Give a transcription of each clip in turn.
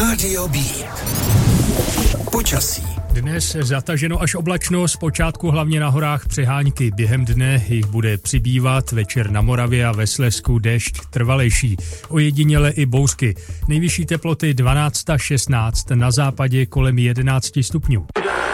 Rádio B. Počasí. Dnes zataženo až oblačno, zpočátku hlavně na horách přehánky. Během dne jich bude přibývat, večer na Moravě a ve Slezsku déšť trvalejší. Ojediněle i bouřky. Nejvyšší teploty 12 až 16, na západě kolem 11 stupňů.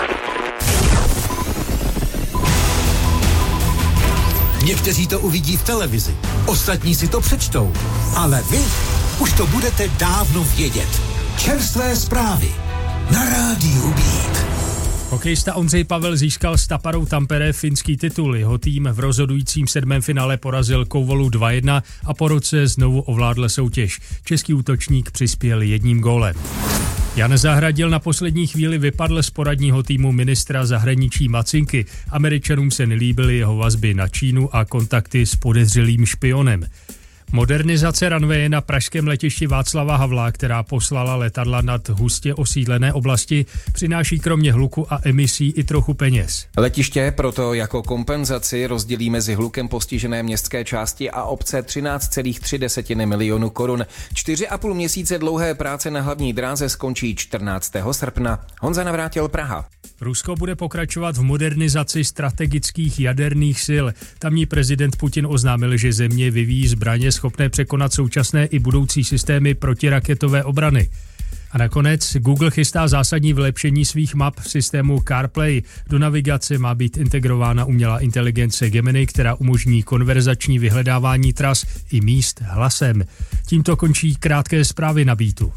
Někteří to uvidí v televizi, ostatní si to přečtou, ale vy už to budete dávno vědět. Čerstvé zprávy na Rádiu Beat. Hokejista Ondřej Pavel získal s Taparou Tampere finský titul. Jeho tým v rozhodujícím 7. finále porazil Kouvolu 2-1 a po roce znovu ovládl soutěž. Český útočník přispěl 1 gólem. Jan Zahradil na poslední chvíli vypadl z poradního týmu ministra zahraničí Macinky. Američanům se nelíbily jeho vazby na Čínu a kontakty s podezřelým špionem. Modernizace runwaye na pražském letišti Václava Havla, která poslala letadla nad hustě osídlené oblasti, přináší kromě hluku a emisí i trochu peněz. Letiště proto jako kompenzaci rozdělí mezi hlukem postižené městské části a obce 13,3 milionu korun. 4,5 měsíce dlouhé práce na hlavní dráze skončí 14. srpna. Honza Navrátil, Praha. Rusko bude pokračovat v modernizaci strategických jaderných sil. Tamní prezident Putin oznámil, že země vyvíjí zbraně schopné překonat současné i budoucí systémy protiraketové obrany. A nakonec Google chystá zásadní vylepšení svých map v systému CarPlay. Do navigace má být integrována umělá inteligence Gemini, která umožní konverzační vyhledávání tras i míst hlasem. Tímto končí krátké zprávy na Beatu.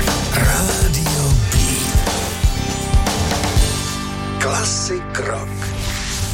Rádio B. Klasik rock.